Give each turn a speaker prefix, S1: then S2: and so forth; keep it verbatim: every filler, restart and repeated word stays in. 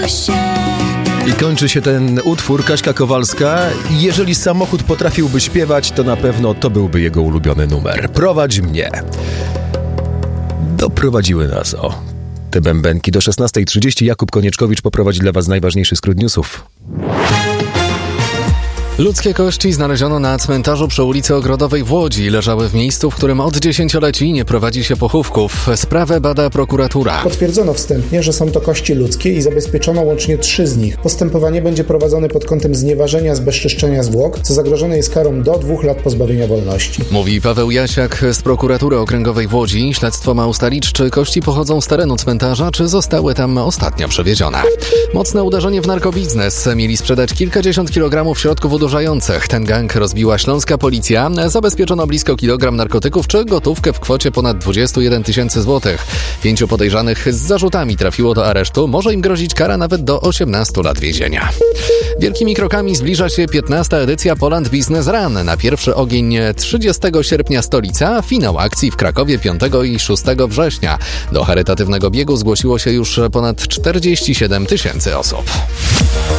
S1: I kończy się ten utwór, Kaśka Kowalska. Jeżeli samochód potrafiłby śpiewać, to na pewno to byłby jego ulubiony numer. Prowadź mnie. Doprowadziły nas, o, te bębenki. Do szesnastej trzydzieści Jakub Konieczkowicz poprowadzi dla Was najważniejszy skrót newsów.
S2: Ludzkie kości znaleziono na cmentarzu przy ulicy Ogrodowej w Łodzi. Leżały w miejscu, w którym od dziesięcioleci nie prowadzi się pochówków. Sprawę bada prokuratura.
S3: Potwierdzono wstępnie, że są to kości ludzkie i zabezpieczono łącznie trzy z nich. Postępowanie będzie prowadzone pod kątem znieważenia zbezczeszczenia zwłok, co zagrożone jest karą do dwóch lat pozbawienia wolności.
S2: Mówi Paweł Jasiak z prokuratury okręgowej w Łodzi. Śledztwo ma ustalić, czy kości pochodzą z terenu cmentarza, czy zostały tam ostatnio przewiezione. Mocne uderzenie w narkobiznes. Mieli sprzedać kilkadziesiąt kilogramów środków odurzających. Ten gang rozbiła śląska policja. Zabezpieczono blisko kilogram narkotyków czy gotówkę w kwocie ponad dwadzieścia jeden tysięcy złotych. Pięciu podejrzanych z zarzutami trafiło do aresztu. Może im grozić kara nawet do osiemnastu lat więzienia. Wielkimi krokami zbliża się piętnasta edycja Poland Business Run. Na pierwszy ogień trzydziestego sierpnia stolica, finał akcji w Krakowie piątego i szóstego września. Do charytatywnego biegu zgłosiło się już ponad czterdzieści siedem tysięcy osób.